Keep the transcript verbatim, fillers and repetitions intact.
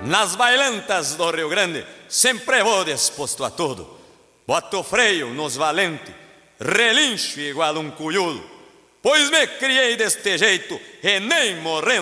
Nas bailantas do Rio Grande sempre vou disposto a tudo. Boto freio nos valentes, relincho igual um cuiudo, pois me criei deste jeito e nem morrendo